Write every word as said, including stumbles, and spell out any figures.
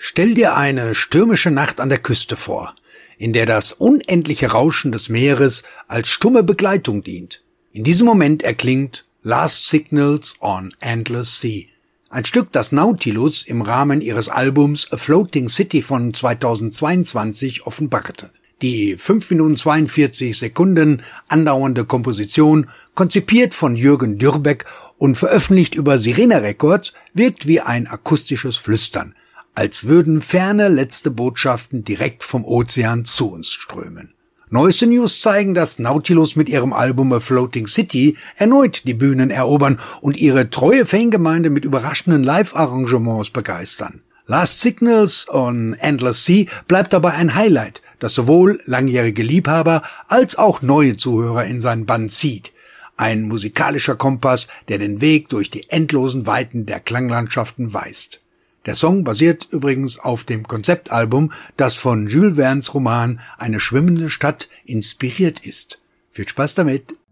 Stell dir eine stürmische Nacht an der Küste vor, in der das unendliche Rauschen des Meeres als stumme Begleitung dient. In diesem Moment erklingt Last Signals on Endless Sea, ein Stück, das Nautilus im Rahmen ihres Albums A Floating City von zweitausendzweiundzwanzig offenbarte. Die fünf Minuten zweiundvierzig Sekunden andauernde Komposition, konzipiert von Jürgen Dürbeck und veröffentlicht über Sirena Records, wirkt wie ein akustisches Flüstern, als würden ferne letzte Botschaften direkt vom Ozean zu uns strömen. Neueste News zeigen, dass Nautilus mit ihrem Album A Floating City erneut die Bühnen erobern und ihre treue Fangemeinde mit überraschenden Live-Arrangements begeistern. Last Signals on Endless Sea bleibt dabei ein Highlight, das sowohl langjährige Liebhaber als auch neue Zuhörer in seinen Bann zieht. Ein musikalischer Kompass, der den Weg durch die endlosen Weiten der Klanglandschaften weist. Der Song basiert übrigens auf dem Konzeptalbum, das von Jules Verne's Roman Eine schwimmende Stadt inspiriert ist. Viel Spaß damit!